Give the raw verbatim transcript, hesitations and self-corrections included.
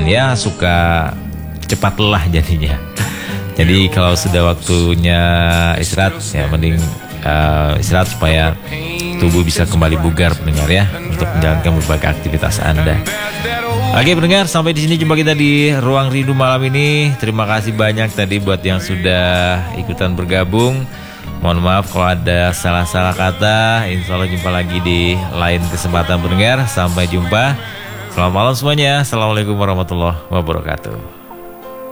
ya suka cepat lelah jadinya. Jadi kalau sudah waktunya istirahat ya mending uh, istirahat supaya tubuh bisa kembali bugar pendengar ya, untuk menjalankan berbagai aktivitas Anda. Oke pendengar, sampai di sini jumpa kita di Ruang Rindu malam ini. Terima kasih banyak tadi buat yang sudah ikutan bergabung. Mohon maaf kalau ada salah-salah kata. Insya Allah jumpa lagi di lain kesempatan pendengar. Sampai jumpa. Selamat malam semuanya. Assalamualaikum warahmatullahi wabarakatuh.